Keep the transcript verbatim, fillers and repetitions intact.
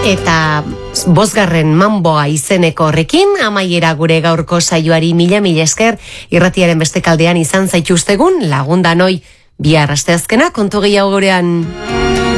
Eta bosgarren mamboa izeneko horrekin, amaiera gure gaurko saioari mila mila esker, irratiaren beste kaldean izan zaituztegun, lagundan hoi bihar asteazkena kontu gehiago gurean.